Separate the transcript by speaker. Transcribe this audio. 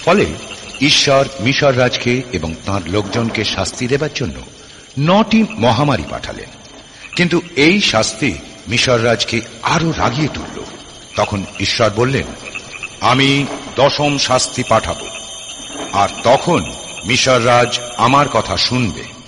Speaker 1: ফলে ঈশ্বর মিশর রাজকে এবং তাঁর লোকজনকে শাস্তি দেবার জন্য 9টি মহামারী পাঠালেন। কিন্তু এই শাস্তি মিশর রাজকে আরো রাগিয়ে তুলল। তখন ঈশ্বর বললেন, আমি 10ম শাস্তি পাঠাবো, আর তখন মিশর রাজ আমার কথা শুনবে।